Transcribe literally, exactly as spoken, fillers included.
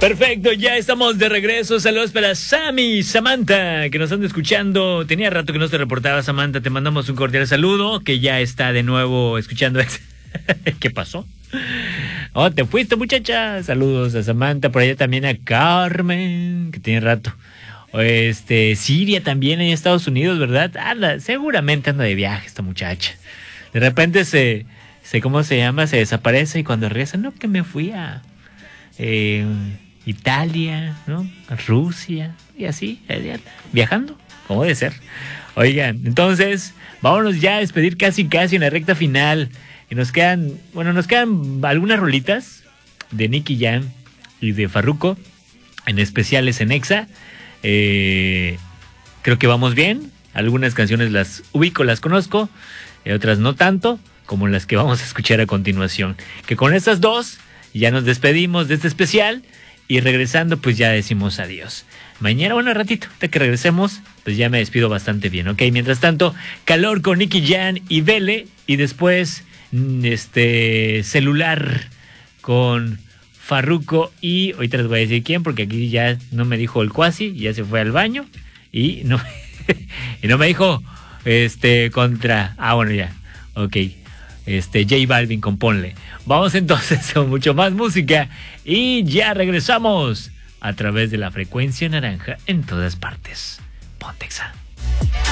Perfecto, ya estamos de regreso. Saludos para Sammy, Samantha, que nos están escuchando. Tenía rato que no te reportaba, Samantha. Te mandamos un cordial saludo, que ya está de nuevo escuchando. ¿Qué pasó? Oh, te fuiste, muchacha. Saludos a Samantha, por allá también a Carmen, que tiene rato. Este, Siria también en Estados Unidos, ¿verdad? Anda, seguramente anda de viaje esta muchacha. De repente se, se ¿cómo se llama? Se desaparece y cuando regresa, no, que me fui a eh, Italia, ¿no? A Rusia y así, viajando, como debe ser. Oigan, entonces, vámonos ya a despedir casi casi en la recta final. Y nos quedan, bueno, nos quedan algunas rolitas de Nicky Jam y de Farruko, en especiales en Exa. Eh, creo que vamos bien. Algunas canciones las ubico, las conozco, y otras no tanto, como las que vamos a escuchar a continuación. Que con estas dos ya nos despedimos de este especial y regresando pues ya decimos adiós. Mañana, bueno, ratito, hasta que regresemos, pues ya me despido bastante bien, ¿ok? Mientras tanto, Calor con Nicky Jam y Vele, y después este Celular con Farruko y ahorita les voy a decir quién, porque aquí ya no me dijo el Cuasi, ya se fue al baño y no y no me dijo este contra, ah bueno ya, ok, este J Balvin con Ponle. Vamos entonces con mucho más música y ya regresamos a través de la frecuencia naranja en todas partes. Ponte Exa.